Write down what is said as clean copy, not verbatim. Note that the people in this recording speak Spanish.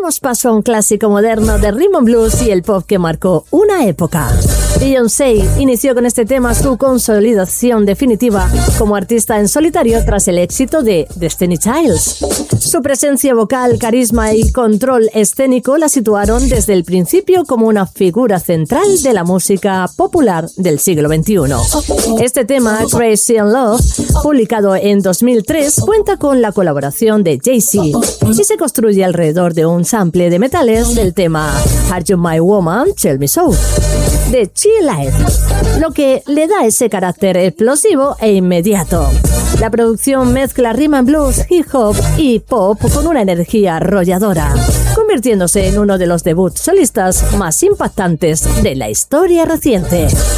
damos paso a un clásico moderno de rhythm and blues y el pop que marcó una época. Beyoncé inició con este tema su consolidación definitiva como artista en solitario tras el éxito de Destiny Childs. Su presencia vocal, carisma y control escénico la situaron desde el principio como una figura central de la música popular del siglo XXI. Este tema, Crazy in Love, publicado en 2003, cuenta con la colaboración de Jay-Z y se construye alrededor de un sample de metales del tema Are You My Woman? Tell Me So, de Chill-Light, lo que le da ese carácter explosivo e inmediato. La producción mezcla rhythm and blues, hip hop y pop con una energía arrolladora, convirtiéndose en uno de los debuts solistas más impactantes de la historia reciente.